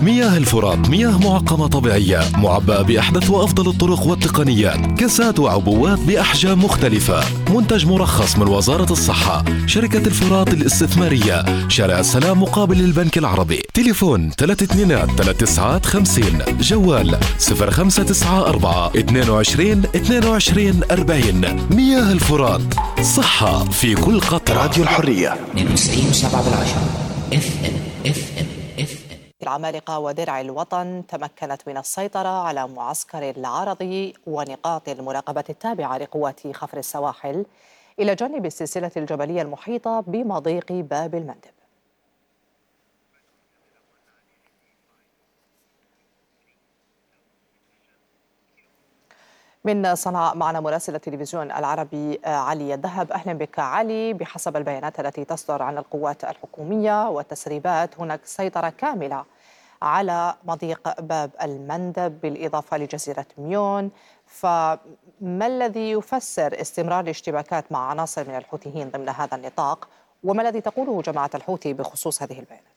مياه الفرات مياه معقمة طبيعية معبأة بأحدث وأفضل الطرق والتقنيات، كاسات وعبوات بأحجام مختلفة. منتج مرخص من وزارة الصحة. شركة الفرات الاستثمارية، شارع السلام مقابل البنك العربي. تليفون 323950. جوال 0594 22 40. مياه الفرات، صحة في كل قطرة. راديو الحرية 92.7 FM. العمالقة ودرع الوطن تمكنت من السيطرة على معسكر العرض ونقاط المراقبة التابعة لقوات خفر السواحل إلى جانب السلسلة الجبلية المحيطة بمضيق باب المندب. من صنعاء معنا مراسل التلفزيون العربي علي الذهب. أهلا بك علي. بحسب البيانات التي تصدر عن القوات الحكومية والتسريبات، هناك سيطرة كاملة على مضيق باب المندب بالإضافة لجزيرة ميون، فما الذي يفسر استمرار الاشتباكات مع عناصر من الحوثيين ضمن هذا النطاق، وما الذي تقوله جماعة الحوثي بخصوص هذه البيانات؟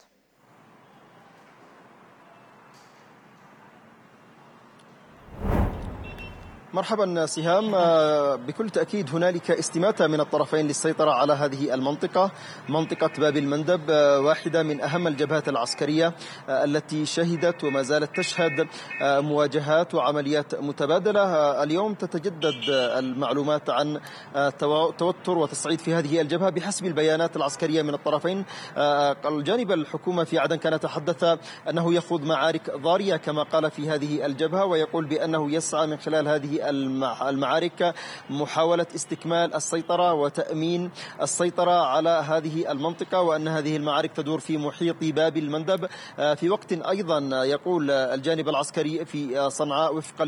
مرحبا سهام. بكل تأكيد هنالك استماتة من الطرفين للسيطرة على هذه المنطقة، منطقة باب المندب، واحدة من أهم الجبهات العسكرية التي شهدت وما زالت تشهد مواجهات وعمليات متبادلة. اليوم تتجدد المعلومات عن توتر وتصعيد في هذه الجبهة بحسب البيانات العسكرية من الطرفين. الجانب الحكومة في عدن كان تحدث أنه يخوض معارك ضارية كما قال في هذه الجبهة، ويقول بأنه يسعى من خلال هذه المعارك محاولة استكمال السيطرة وتأمين السيطرة على هذه المنطقة، وأن هذه المعارك تدور في محيط باب المندب. في وقت أيضا يقول الجانب العسكري في صنعاء وفقا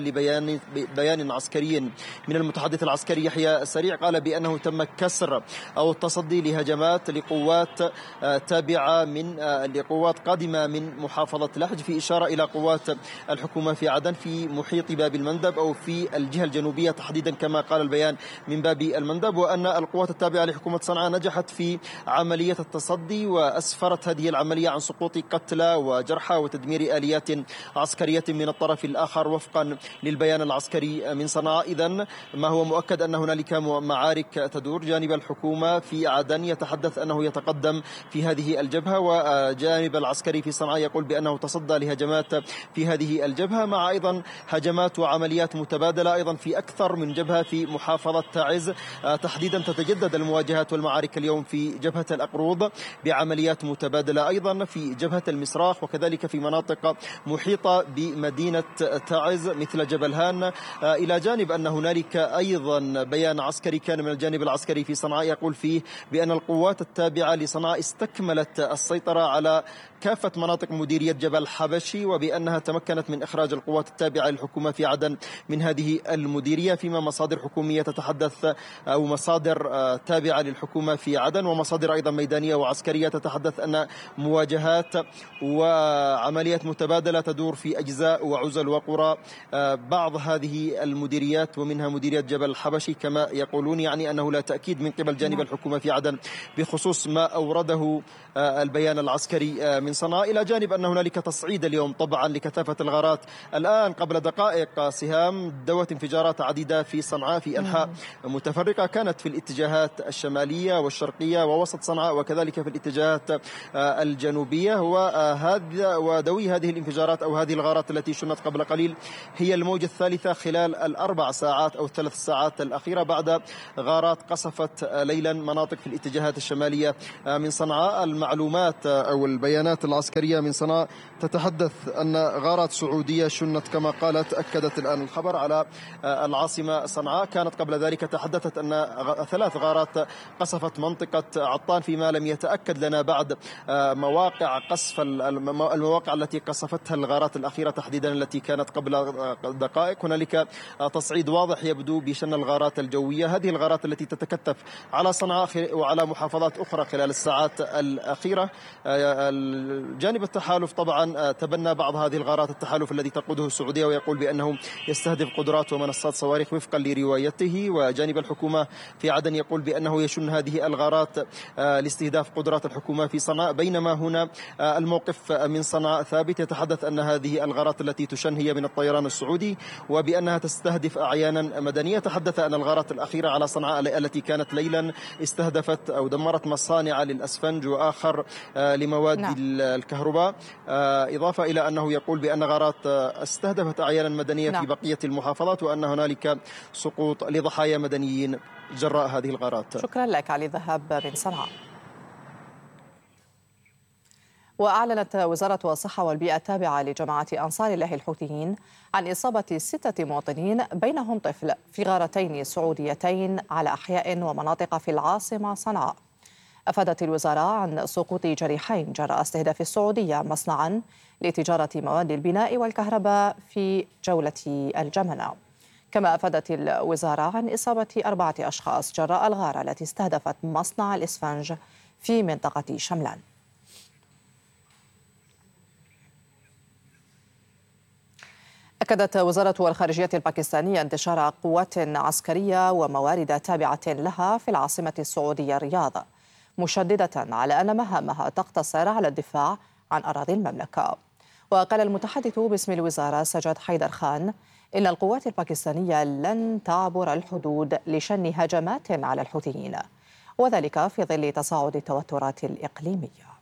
لبيان عسكري من المتحدث العسكري يحيى سريع، قال بأنه تم كسر أو التصدي لهجمات لقوات تابعة لقوات قادمة من محافظة لحج، في إشارة إلى قوات الحكومة في عدن في محيط باب المندب أو في الجهة الجنوبية تحديدا كما قال البيان من باب المندب، وأن القوات التابعة لحكومة صنعاء نجحت في عملية التصدي وأسفرت هذه العملية عن سقوط قتلى وجرحى وتدمير آليات عسكرية من الطرف الآخر وفقا للبيان العسكري من صنعاء. إذن ما هو مؤكد أن هنالك معارك تدور. جانب الحكومة في عدن يتحدث أنه يتقدم في هذه الجبهة، وجانب العسكري في صنعاء يقول بأنه تصدى لهجمات في هذه الجبهة، مع أيضا هجمات وعمليات متبادلة أيضا في أكثر من جبهة في محافظة تعز. تحديدا تتجدد المواجهات والمعارك اليوم في جبهة الأقروض بعمليات متبادلة، أيضا في جبهة المصراخ، وكذلك في مناطق محيطة بمدينة تعز مثل جبل هان. إلى جانب أن هنالك أيضا بيان عسكري كان من الجانب العسكري في صنعاء يقول فيه بأن القوات التابعة لصنعاء استكملت السيطرة على كافة مناطق مديرية جبل حبشي، وبأنها تمكنت من إخراج القوات التابعة للحكومة في عدن من هذه المديرية، فيما مصادر حكومية تتحدث أو مصادر تابعة للحكومة في عدن ومصادر أيضا ميدانية وعسكرية تتحدث أن مواجهات وعمليات متبادلة تدور في أجزاء وعزل وقرى بعض هذه المديريات، ومنها مديرية جبل الحبشي كما يقولون، يعني أنه لا تأكيد من قبل جانب الحكومة في عدن بخصوص ما أورده البيان العسكري من صنعاء. إلى جانب أن هنالك تصعيد اليوم طبعا لكثافة الغارات. الآن قبل دقائق سهام دوت انفجارات عديدة في صنعاء في أنحاء متفرقة، كانت في الاتجاهات الشمالية والشرقية ووسط صنعاء، وكذلك في الاتجاهات الجنوبية. ودوي هذه الانفجارات أو هذه الغارات التي شنت قبل قليل هي الموجة الثالثة خلال الأربع ساعات أو الثلاث ساعات الأخيرة بعد غارات قصفت ليلا مناطق في الاتجاهات الشمالية من صنعاء. المعلومات أو البيانات العسكرية من صنعاء تتحدث أن غارات سعودية شنت كما قالت، أكدت الآن الخبر على العاصمة صنعاء. كانت قبل ذلك تحدثت أن 3 غارات قصفت منطقة عطان، فيما لم يتأكد لنا بعد مواقع قصف المواقع التي قصفتها الغارات الأخيرة تحديدا التي كانت قبل دقائق. هنالك تصعيد واضح يبدو بشن الغارات الجوية، هذه الغارات التي تتكثف على صنعاء وعلى محافظات أخرى خلال الساعات الأخيرة. الجانب التحالف طبعا تبنى بعض هذه الغارات، التحالف الذي تقوده السعودية، ويقول بأنه يستهدف قدرات غارات ومنصات صواريخ وفقا لروايته. وجانب الحكومة في عدن يقول بأنه يشن هذه الغارات لاستهداف قدرات الحكومة في صنعاء، بينما هنا الموقف من صنعاء ثابت، يتحدث أن هذه الغارات التي تشن هي من الطيران السعودي وبأنها تستهدف أعيانا مدنية. تحدث أن الغارات الأخيرة على صنعاء التي كانت ليلا استهدفت أو دمرت مصانع للأسفنج وآخر لمواد الكهرباء، إضافة إلى أنه يقول بأن غارات استهدفت أعيانا مدنية في بقية المحافظات، وأن هنالك سقوط لضحايا مدنيين جراء هذه الغارات. شكرا لك علي ذهب من صنعاء. وأعلنت وزارة الصحة والبيئة التابعة لجماعة أنصار الله الحوثيين عن إصابة 6 مواطنين بينهم طفل في غارتين سعوديتين على أحياء ومناطق في العاصمة صنعاء. أفادت الوزارة عن سقوط جريحين جراء استهداف السعودية مصنعا لتجارة مواد البناء والكهرباء في جولة الجمنة. كما أفادت الوزارة عن إصابة 4 أشخاص جراء الغارة التي استهدفت مصنع الإسفنج في منطقة شملان. أكدت وزارة الخارجية الباكستانية انتشار قوات عسكرية وموارد تابعة لها في العاصمة السعودية الرياض، مشددة على أن مهامها تقتصر على الدفاع عن أراضي المملكة. وقال المتحدث باسم الوزارة سجاد حيدر خان إن القوات الباكستانية لن تعبر الحدود لشن هجمات على الحوثيين، وذلك في ظل تصاعد التوترات الإقليمية.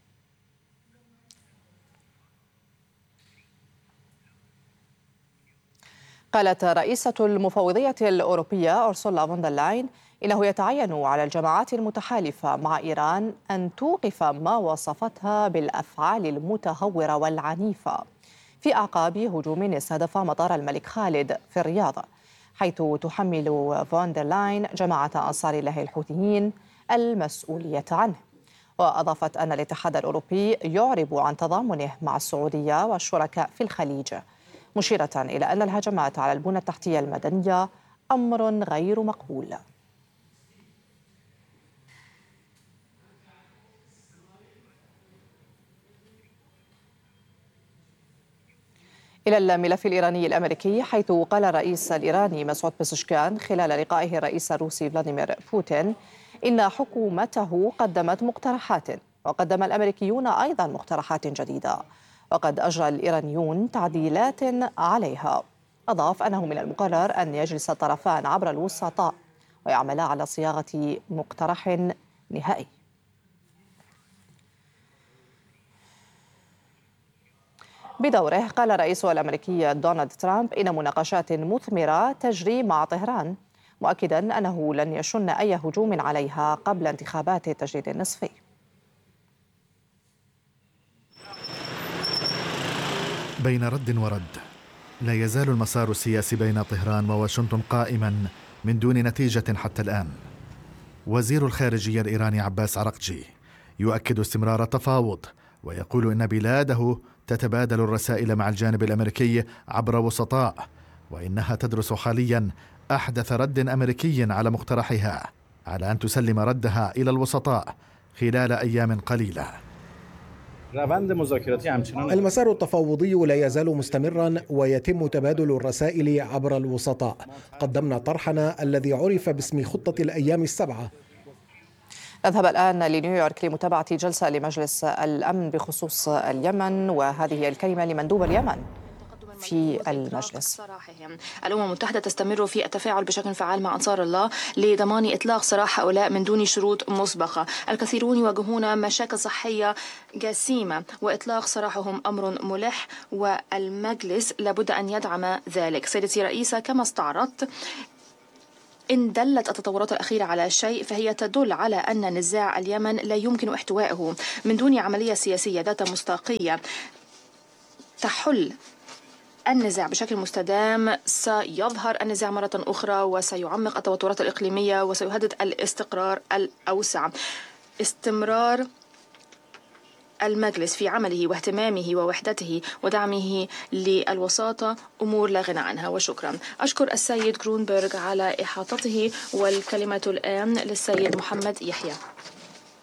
قالت رئيسة المفوضية الأوروبية أورسولا فون دير لاين إنه يتعين على الجماعات المتحالفة مع إيران أن توقف ما وصفتها بالأفعال المتهورة والعنيفة في أعقاب هجوم استهدف مطار الملك خالد في الرياض، حيث تحمل فون دير لاين جماعة أنصار الله الحوثيين المسؤولية عنه. وأضافت أن الاتحاد الأوروبي يعرب عن تضامنه مع السعودية والشركاء في الخليج، مشيرة إلى أن الهجمات على البنى التحتية المدنية أمر غير مقبول. إلى الملف الإيراني الأمريكي، حيث قال الرئيس الإيراني مسعود بزشكان خلال لقائه الرئيس الروسي فلاديمير بوتين إن حكومته قدمت مقترحات، وقدم الأمريكيون أيضا مقترحات جديدة، وقد أجرى الإيرانيون تعديلات عليها. أضاف أنه من المقرر أن يجلس الطرفان عبر الوسطاء ويعملا على صياغة مقترح نهائي. بدوره قال الرئيس الأمريكي دونالد ترامب إن مناقشات مثمرة تجري مع طهران، مؤكدا أنه لن يشن أي هجوم عليها قبل انتخابات التجديد النصفي. بين رد ورد، لا يزال المسار السياسي بين طهران وواشنطن قائما من دون نتيجة حتى الآن. وزير الخارجية الإيراني عباس عرقجي يؤكد استمرار التفاوض، ويقول إن بلاده تتبادل الرسائل مع الجانب الأمريكي عبر وسطاء، وإنها تدرس حاليا أحدث رد أمريكي على مقترحها، على أن تسلم ردها إلى الوسطاء خلال أيام قليلة. المسار التفاوضي لا يزال مستمرا ويتم تبادل الرسائل عبر الوسطاء. قدمنا طرحنا الذي عرف باسم خطة الأيام السبعة. نذهب الآن لنيويورك لمتابعة جلسة لمجلس الأمن بخصوص اليمن، وهذه الكلمة لمندوب اليمن في المجلس. الأمم المتحدة تستمر في التفاعل بشكل فعال مع أنصار الله لضمان إطلاق سراح هؤلاء من دون شروط مسبقة. الكثيرون يواجهون مشاكل صحية جسيمة، وإطلاق سراحهم أمر ملح، والمجلس لابد أن يدعم ذلك. سيدتي رئيسة، كما استعرضت، إن دلت التطورات الأخيرة على شيء فهي تدل على أن نزاع اليمن لا يمكن احتوائه من دون عملية سياسية ذات مصداقية تحل النزاع بشكل مستدام. سيظهر النزاع مرة أخرى وسيعمق التوترات الإقليمية وسيهدد الاستقرار الأوسع. استمرار المجلس في عمله واهتمامه ووحدته ودعمه للوساطة أمور لا غنى عنها، وشكرا. أشكر السيد جرونبرغ على إحاطته، والكلمة الآن للسيد محمد يحيى.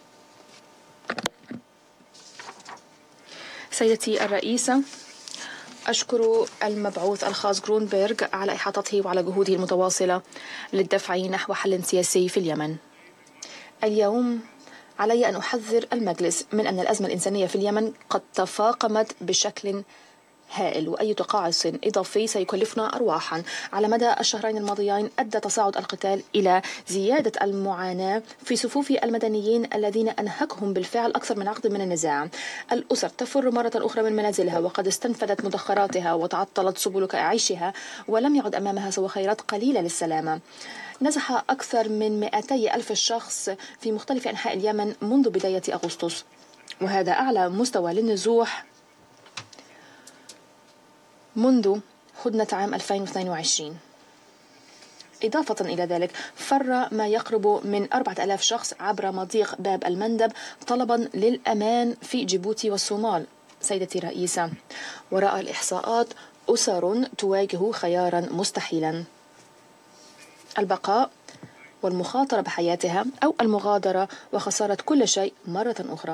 سيدتي الرئيسة، أشكر المبعوث الخاص غرونبرغ على إحاطته وعلى جهوده المتواصلة للدفع نحو حل سياسي في اليمن. اليوم علي أن أحذر المجلس من أن الأزمة الإنسانية في اليمن قد تفاقمت بشكل هائل، وأي تقاعس إضافي سيكلفنا أرواحا. على مدى الشهرين الماضيين أدى تصاعد القتال إلى زيادة المعاناة في صفوف المدنيين الذين أنهكهم بالفعل أكثر من عقد من النزاع. الأسر تفر مرة أخرى من منازلها وقد استنفذت مدخراتها وتعطلت سبل عيشها، ولم يعد أمامها سوى خيارات قليلة للسلامة. نزح أكثر من 200,000 شخص في مختلف أنحاء اليمن منذ بداية أغسطس، وهذا أعلى مستوى للنزوح منذ هدنة عام 2022. إضافة إلى ذلك فر ما يقرب من 4,000 شخص عبر مضيق باب المندب طلبا للأمان في جيبوتي والصومال. سيدتي الرئيسة، وراء الإحصاءات أسر تواجه خيارا مستحيلا: البقاء والمخاطرة بحياتها أو المغادرة وخسارة كل شيء مرة أخرى.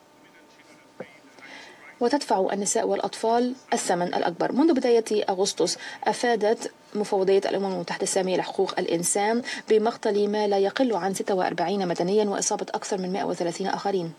وتدفع النساء والأطفال الثمن الأكبر. منذ بداية أغسطس أفادت مفوضية الأمم المتحدة السامية لحقوق الإنسان بمقتل ما لا يقل عن 46 مدنيا وإصابة أكثر من 130 آخرين،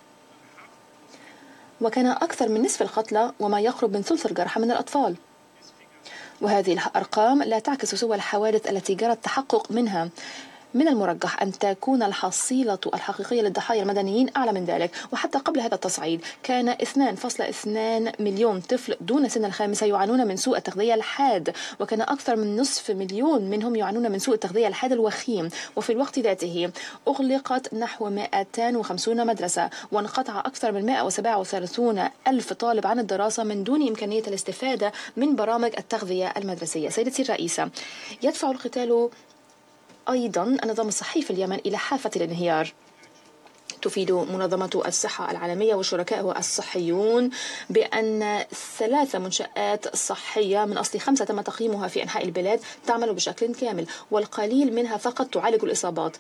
وكان أكثر من نصف القتلى وما يقرب من ثلث الجرحى من الأطفال. وهذه الأرقام لا تعكس سوى الحوادث التي جرى التحقق منها. من المرجح أن تكون الحصيلة الحقيقية للضحايا المدنيين أعلى من ذلك. وحتى قبل هذا التصعيد كان 2.2 مليون طفل دون سن الخامسة يعانون من سوء التغذية الحاد، وكان أكثر من نصف مليون منهم يعانون من سوء التغذية الحاد الوخيم. وفي الوقت ذاته أغلقت نحو 250 مدرسة، وانقطع أكثر من 137 ألف طالب عن الدراسة من دون إمكانية الاستفادة من برامج التغذية المدرسية. سيدتي الرئيسة، يدفع القتال أيضا النظام الصحي في اليمن إلى حافة الانهيار. تفيد منظمة الصحة العالمية وشركائها الصحيون بأن 3 منشآت صحية من أصل 5 تم تقييمها في أنحاء البلاد تعمل بشكل كامل، والقليل منها فقط تعالج الإصابات.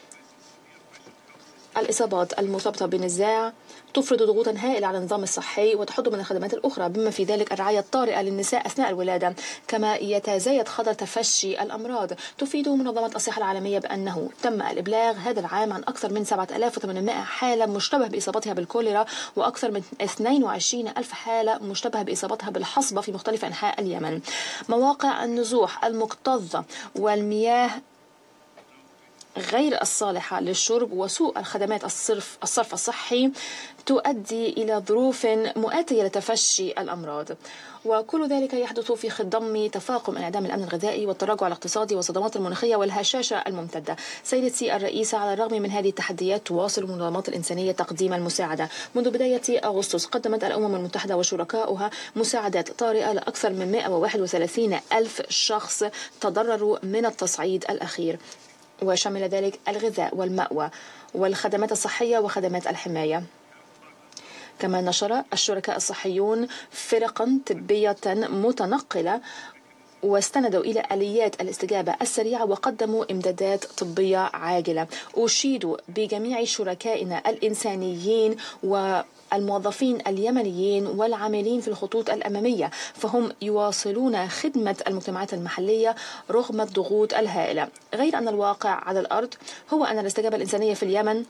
الإصابات المرتبطة بالنزاع تفرض ضغوطا هائلة على النظام الصحي وتحد من الخدمات الأخرى، بما في ذلك الرعاية الطارئة للنساء أثناء الولادة، كما يتزايد خطر تفشي الأمراض. تفيد منظمة الصحة العالمية بأنه تم الإبلاغ هذا العام عن أكثر من 7,800 حالة مشتبه بإصابتها بالكوليرا، وأكثر من 22,000 حالة مشتبه بإصابتها بالحصبة في مختلف أنحاء اليمن. مواقع النزوح المكتظة والمياه غير الصالحة للشرب وسوء الخدمات الصرف الصحي تؤدي إلى ظروف مؤاتية لتفشي الأمراض، وكل ذلك يحدث في خضم تفاقم انعدام الأمن الغذائي والتراجع الاقتصادي والصدمات المناخية والهشاشة الممتدة. سيدتي الرئيسة، على الرغم من هذه التحديات تواصل المنظمات الإنسانية تقديم المساعدة. منذ بداية أغسطس قدمت الأمم المتحدة وشركائها مساعدات طارئة لأكثر من 131 ألف شخص تضرروا من التصعيد الأخير، وشمل ذلك الغذاء والمأوى والخدمات الصحية وخدمات الحماية. كما نشر الشركاء الصحيون فرقا طبية متنقلة واستندوا إلى آليات الاستجابة السريعة وقدموا إمدادات طبية عاجلة. أشيد بجميع شركائنا الإنسانيين والموظفين اليمنيين والعاملين في الخطوط الأمامية، فهم يواصلون خدمة المجتمعات المحلية رغم الضغوط الهائلة. غير أن الواقع على الأرض هو أن الاستجابة الإنسانية في اليمن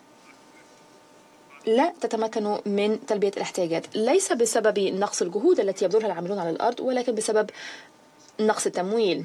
لا تتمكن من تلبية الاحتياجات، ليس بسبب نقص الجهود التي يبذلها العاملون على الأرض، ولكن بسبب نقص التمويل.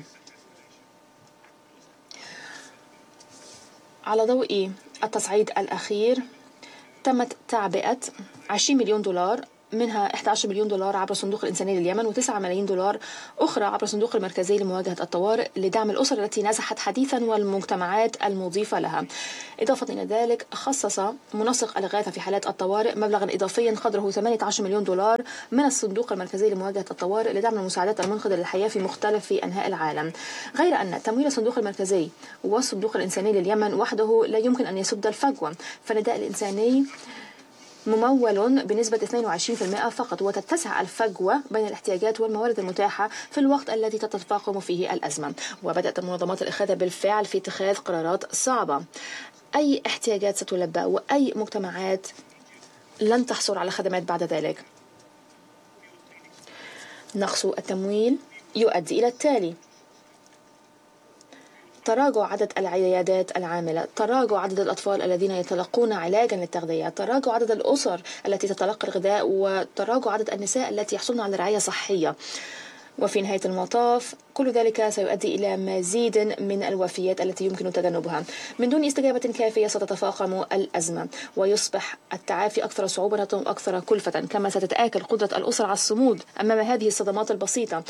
على ضوء التصعيد الأخير تمت تعبئة 20 مليون دولار، منها 11 مليون دولار عبر الصندوق الإنساني لليمن، و9 ملايين دولار أخرى عبر الصندوق المركزي لمواجهة الطوارئ لدعم الأسر التي نزحت حديثا والمجتمعات المضيفة لها. إضافة إلى ذلك خصص منسق الإغاثة في حالات الطوارئ مبلغا إضافيا قدره 18 مليون دولار من الصندوق المركزي لمواجهة الطوارئ لدعم المساعدات المنقذة للحياة في مختلف أنحاء العالم. غير أن تمويل الصندوق المركزي والصندوق الإنساني لليمن وحده لا يمكن أن يسد الفجوة، فالنداء الإنساني ممول بنسبة 22% فقط، وتتسع الفجوة بين الاحتياجات والموارد المتاحة في الوقت الذي تتفاقم فيه الأزمة. وبدأت المنظمات الإخاذة بالفعل في اتخاذ قرارات صعبة. أي احتياجات ستلبى وأي مجتمعات لن تحصل على خدمات بعد ذلك. نقص التمويل يؤدي إلى التالي: تراجع عدد العيادات العاملة، تراجع عدد الأطفال الذين يتلقون علاجا للتغذية، تراجع عدد الأسر التي تتلقى الغذاء، وتراجع عدد النساء التي يحصلن على رعاية صحية. وفي نهاية المطاف كل ذلك سيؤدي إلى مزيد من الوفيات التي يمكن تجنبها. من دون استجابة كافية ستتفاقم الأزمة ويصبح التعافي أكثر صعوبة وأكثر كلفة، كما ستتآكل قدرة الأسر على الصمود أمام هذه الصدمات البسيطة،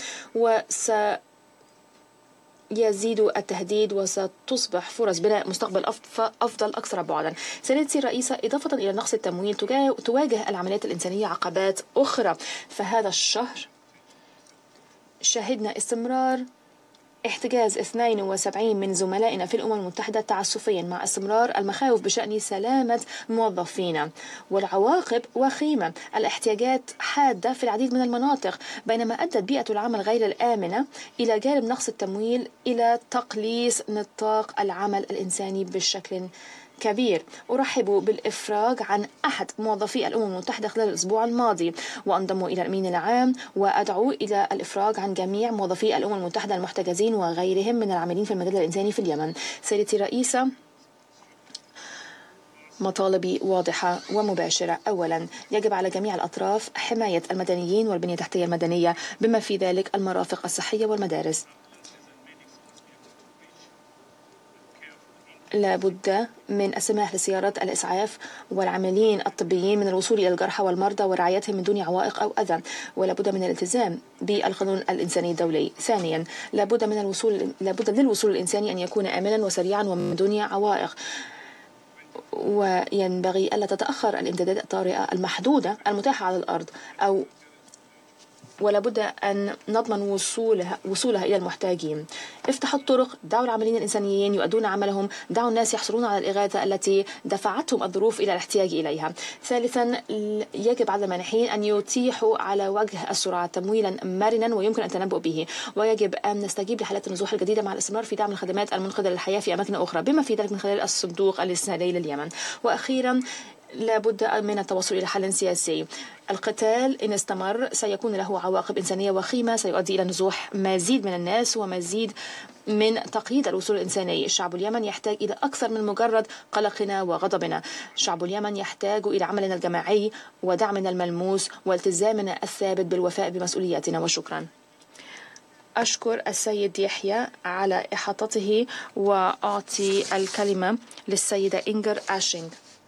يزيد التهديد وستصبح فرص بناء مستقبل أفضل أكثر بعدا. سيدتي الرئيسة، إضافة إلى نقص التمويل تواجه العمليات الإنسانية عقبات أخرى. فهذا الشهر شهدنا استمرار احتجاز 72 من زملائنا في الأمم المتحدة تعسفيا، مع استمرار المخاوف بشأن سلامة موظفينا، والعواقب وخيمة. الاحتياجات حادة في العديد من المناطق، بينما أدت بيئة العمل غير الآمنة إلى جانب نقص التمويل إلى تقليص نطاق العمل الإنساني بشكل كبير. أرحب بالإفراج عن أحد موظفي الأمم المتحدة خلال الأسبوع الماضي، وأنضم إلى الأمين العام وأدعو إلى الإفراج عن جميع موظفي الأمم المتحدة المحتجزين وغيرهم من العاملين في المجال الإنساني في اليمن. سيدتي الرئيسة، مطالبي واضحة ومباشرة. أولا، يجب على جميع الأطراف حماية المدنيين والبنية التحتية المدنية، بما في ذلك المرافق الصحية والمدارس. لا بد من السماح لسيارات الإسعاف والعاملين الطبيين من الوصول إلى الجرحى والمرضى ورعايتهم من دون عوائق أو أذى، ولا بد من الالتزام بالقانون الإنساني الدولي. ثانيا، لا بد للوصول الإنساني أن يكون آمنا وسريعا ومن دون عوائق، وينبغي ألا تتأخر الإمدادات الطارئة المحدودة المتاحة على الأرض، ولا بد أن نضمن وصولها إلى المحتاجين. افتحوا الطرق، دعوا العاملين الإنسانيين يؤدون عملهم، دعوا الناس يحصلون على الإغاثة التي دفعتهم الظروف إلى الاحتياج إليها. ثالثا، يجب على المانحين أن يتيحوا على وجه السرعة تمويلا مرنا ويمكن أن تنبؤ به، ويجب أن نستجيب لحالات النزوح الجديدة مع الاستمرار في دعم الخدمات المنقذة للحياة في أماكن أخرى، بما في ذلك من خلال الصندوق الاستثماري لليمن. وأخيرا، لا بد من التوصل إلى حل سياسي. القتال إن استمر سيكون له عواقب إنسانية وخيمة، سيؤدي إلى نزوح مزيد من الناس ومزيد من تقييد الوصول الإنساني. الشعب اليمن يحتاج إلى أكثر من مجرد قلقنا وغضبنا. شعب اليمن يحتاج إلى عملنا الجماعي ودعمنا الملموس والتزامنا الثابت بالوفاء بمسؤولياتنا. وشكرا. أشكر السيد يحيى على إحاطته، وأعطي الكلمة للسيدة إنجر آشينغ.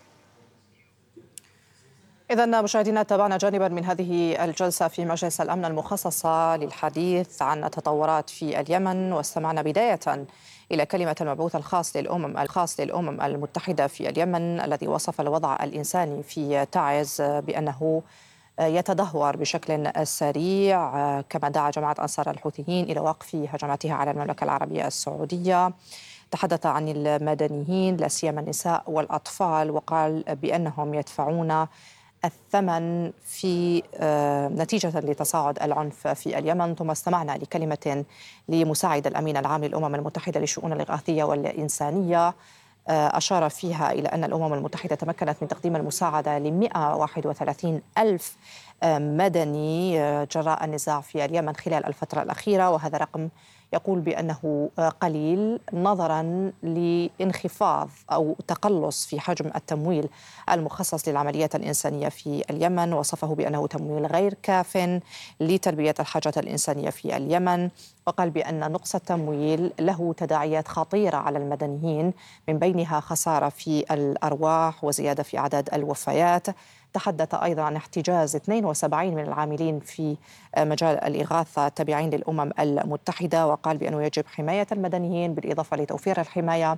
إذن مشاهدينا، تابعنا جانبا من هذه الجلسة في مجلس الأمن المخصصة للحديث عن التطورات في اليمن، واستمعنا بداية إلى كلمة المبعوث الخاص للأمم المتحدة في اليمن، الذي وصف الوضع الإنساني في تعز بأنه يتدهور بشكل سريع، كما دعا جماعة أنصار الحوثيين إلى وقف هجماتها على المملكة العربية السعودية. تحدث عن المدنيين لا سيما النساء والأطفال، وقال بأنهم يدفعون الثمن في نتيجة لتصاعد العنف في اليمن. ثم استمعنا لكلمة لمساعد الأمين العام للأمم المتحدة للشؤون الإغاثية والإنسانية، أشار فيها إلى أن الأمم المتحدة تمكنت من تقديم المساعدة ل131 ألف مدني جراء النزاع في اليمن خلال الفترة الأخيرة، وهذا رقم يقول بأنه قليل نظرا لانخفاض أو تقلص في حجم التمويل المخصص للعمليات الإنسانية في اليمن. وصفه بأنه تمويل غير كاف لتلبية الحاجات الإنسانية في اليمن، وقال بأن نقص التمويل له تداعيات خطيرة على المدنيين، من بينها خسارة في الأرواح وزيادة في عدد الوفيات. تحدث أيضا عن احتجاز 72 من العاملين في مجال الإغاثة التابعين للأمم المتحدة، وقال بأنه يجب حماية المدنيين بالإضافة لتوفير الحماية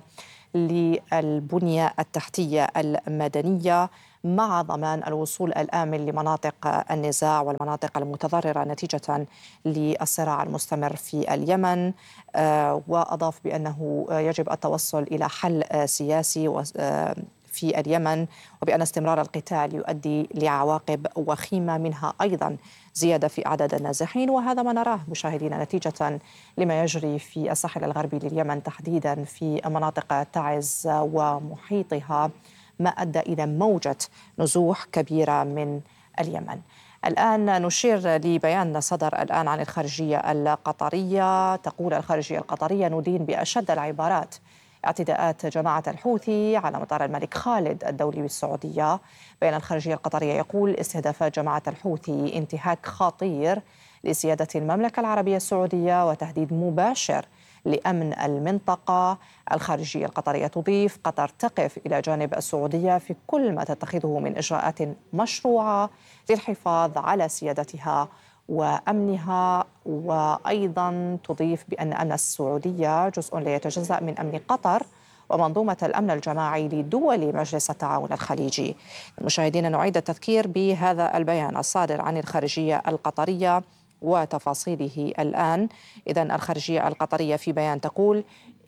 للبنية التحتية المدنية، مع ضمان الوصول الآمن لمناطق النزاع والمناطق المتضررة نتيجة للصراع المستمر في اليمن. وأضاف بأنه يجب التوصل إلى حل سياسي في اليمن، وبأن استمرار القتال يؤدي لعواقب وخيمة، منها أيضا زيادة في عدد النازحين. وهذا ما نراه مشاهدينا نتيجة لما يجري في الساحل الغربي لليمن، تحديدا في مناطق تعز ومحيطها، ما أدى إلى موجة نزوح كبيرة من اليمن. الآن نشير لبيان صدر الآن عن الخارجية القطرية. تقول الخارجية القطرية: ندين بأشد العبارات اعتداءات جماعة الحوثي على مطار الملك خالد الدولي بالسعودية. بيان الخارجية القطرية يقول: استهدافات جماعة الحوثي انتهاك خطير لسيادة المملكة العربية السعودية وتهديد مباشر لأمن المنطقة. الخارجية القطرية تضيف: قطر تقف إلى جانب السعودية في كل ما تتخذه من إجراءات مشروعة للحفاظ على سيادتها وأمنها. وأيضا تضيف بأن أمن السعودية جزء لا يتجزأ من أمن قطر ومنظومة الأمن الجماعي لدول مجلس التعاون الخليجي. مشاهدينا، نعيد التذكير بهذا البيان الصادر عن الخارجية القطرية وتفاصيله الآن. إذن الخارجية القطرية في بيان تقول: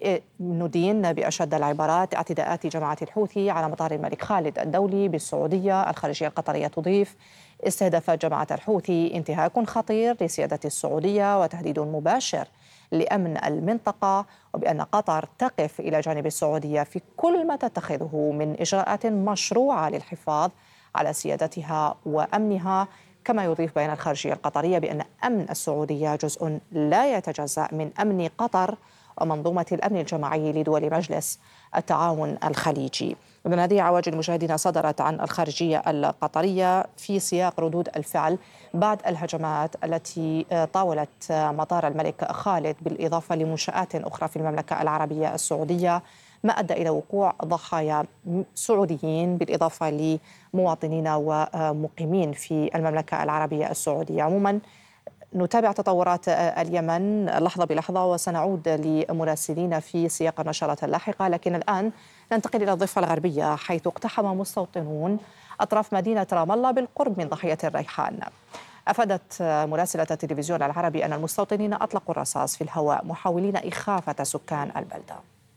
ندين بأشد العبارات اعتداءات جماعة الحوثي على مطار الملك خالد الدولي بالسعودية. الخارجية القطرية تضيف: استهدافات جماعة الحوثي انتهاك خطير لسيادة السعودية وتهديد مباشر لأمن المنطقة، وبأن قطر تقف إلى جانب السعودية في كل ما تتخذه من إجراءات مشروعة للحفاظ على سيادتها وأمنها. كما يضيف بيان الخارجية القطرية بأن أمن السعودية جزء لا يتجزأ من أمن قطر ومنظومة الأمن الجماعي لدول مجلس التعاون الخليجي. إذن هذه عواجل مشاهدينا صدرت عن الخارجية القطرية في سياق ردود الفعل بعد الهجمات التي طاولت مطار الملك خالد بالإضافة لمنشآت أخرى في المملكة العربية السعودية، ما أدى إلى وقوع ضحايا سعوديين بالإضافة لمواطنين ومقيمين في المملكة العربية السعودية. عموما نتابع تطورات اليمن لحظة بلحظة وسنعود لمراسلين في سياق النشرات اللاحقة، لكن الآن ننتقل إلى الضفة الغربية حيث اقتحم مستوطنون أطراف مدينة رام الله بالقرب من ضاحية الريحان. أفادت مراسلة التلفزيون العربي أن المستوطنين أطلقوا الرصاص في الهواء محاولين إخافة سكان البلدة.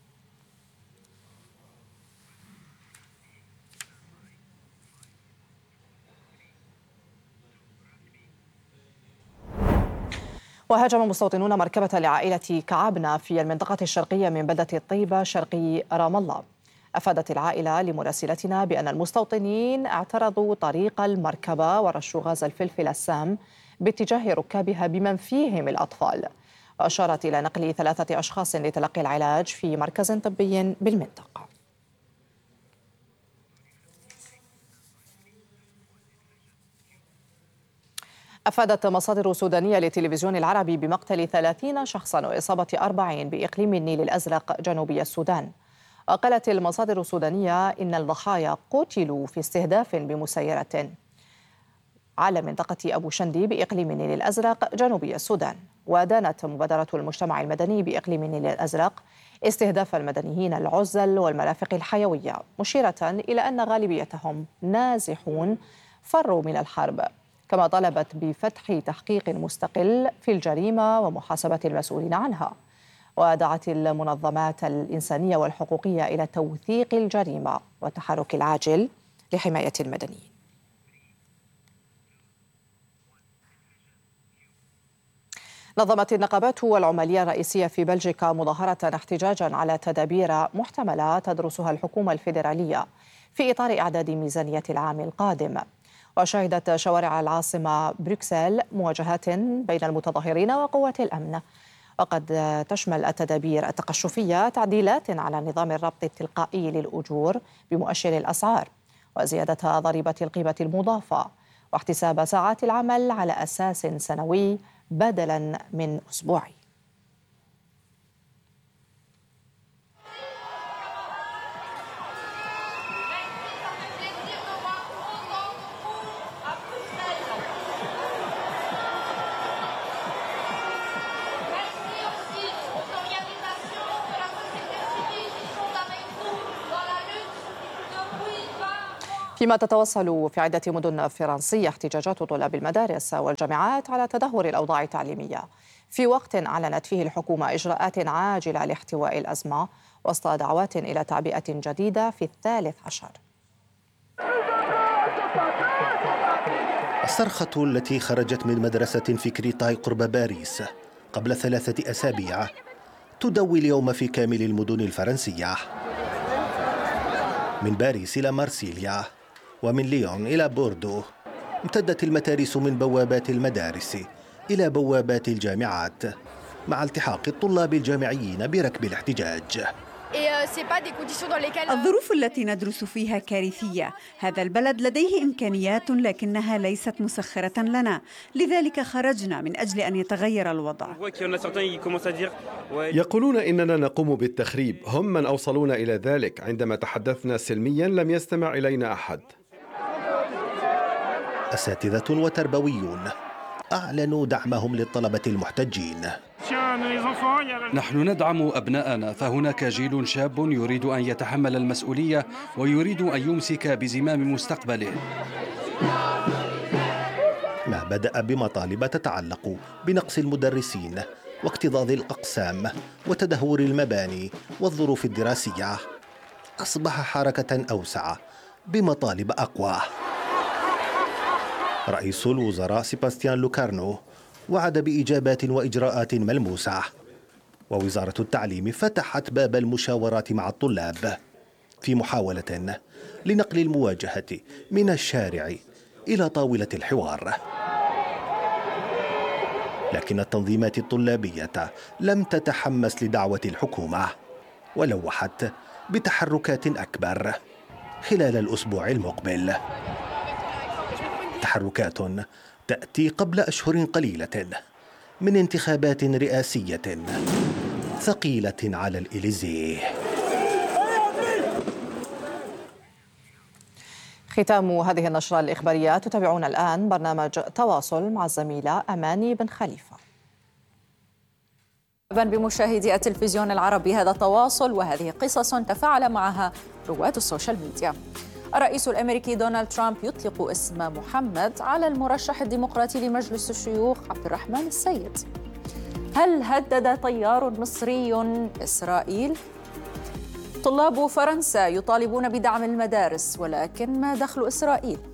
وهاجم مستوطنون مركبة لعائلة كعبنة في المنطقة الشرقية من بلدة الطيبة شرقي رام الله. أفادت العائلة لمراسلتنا بأن المستوطنين اعترضوا طريق المركبة ورشوا غاز الفلفل السام باتجاه ركابها بمن فيهم الأطفال. وأشارت إلى نقل 3 أشخاص لتلقي العلاج في مركز طبي بالمنطقة. أفادت مصادر سودانية للتلفزيون العربي بمقتل 30 شخصاً وإصابة 40 بإقليم النيل الأزرق جنوبي السودان. وقالت المصادر السودانية إن الضحايا قتلوا في استهداف بمسيرة على منطقة أبو شندي بإقليم النيل الأزرق جنوبي السودان. ودانت مبادرة المجتمع المدني بإقليم النيل الأزرق استهداف المدنيين العزل والمرافق الحيوية، مشيرة إلى أن غالبيتهم نازحون فروا من الحرب. كما طلبت بفتح تحقيق مستقل في الجريمة ومحاسبة المسؤولين عنها. ودعت المنظمات الإنسانية والحقوقية إلى توثيق الجريمة والتحرك العاجل لحماية المدنيين. نظمت النقابات والعمالية الرئيسية في بلجيكا مظاهرة احتجاجا على تدابير محتملة تدرسها الحكومة الفيدرالية في إطار إعداد ميزانية العام القادم. وشهدت شوارع العاصمة بروكسل مواجهات بين المتظاهرين وقوات الأمن. وقد تشمل التدابير التقشفية تعديلات على نظام الربط التلقائي للأجور بمؤشر الأسعار، وزيادة ضريبة القيمة المضافة، واحتساب ساعات العمل على أساس سنوي بدلاً من أسبوعي. فيما تتوصل في عدة مدن فرنسية احتجاجات طلاب المدارس والجامعات على تدهور الأوضاع التعليمية، في وقت أعلنت فيه الحكومة إجراءات عاجلة لاحتواء الأزمة وسط دعوات إلى تعبئة جديدة في 13. الصرخة التي خرجت من مدرسة في كريتاي قرب باريس قبل 3 أسابيع تدوي اليوم في كامل المدن الفرنسية، من باريس إلى مارسيليا ومن ليون إلى بوردو امتدت المتاريس من بوابات المدارس إلى بوابات الجامعات، مع التحاق الطلاب الجامعيين بركب الاحتجاج. الظروف التي ندرس فيها كارثية. هذا البلد لديه إمكانيات لكنها ليست مسخرة لنا، لذلك خرجنا من أجل أن يتغير الوضع. يقولون إننا نقوم بالتخريب، هم من أوصلونا إلى ذلك. عندما تحدثنا سلميا لم يستمع إلينا أحد. أساتذة وتربويون أعلنوا دعمهم للطلبة المحتجين. نحن ندعم أبناءنا، فهناك جيل شاب يريد أن يتحمل المسؤولية ويريد أن يمسك بزمام مستقبله. ما بدأ بمطالب تتعلق بنقص المدرسين واكتظاظ الأقسام وتدهور المباني والظروف الدراسية أصبح حركة أوسع بمطالب أقوى. رئيس الوزراء سيباستيان لوكارنو وعد بإجابات وإجراءات ملموسة، ووزارة التعليم فتحت باب المشاورات مع الطلاب في محاولة لنقل المواجهة من الشارع إلى طاولة الحوار. لكن التنظيمات الطلابية لم تتحمس لدعوة الحكومة، ولوحت بتحركات أكبر خلال الأسبوع المقبل. تحركات تأتي قبل أشهر قليلة من انتخابات رئاسية ثقيلة على الإليزيه. ختام هذه النشرة الإخبارية. تتابعون الآن برنامج تواصل مع الزميلة أماني بن خليفة. بمشاهدي التلفزيون العربي، هذا تواصل وهذه قصص تفاعل معها رواد السوشيال ميديا. الرئيس الأمريكي دونالد ترامب يطلق اسم محمد على المرشح الديمقراطي لمجلس الشيوخ عبد الرحمن السيد. هل هدد طيار مصري إسرائيل؟ طلاب فرنسا يطالبون بدعم المدارس، ولكن ما دخل إسرائيل؟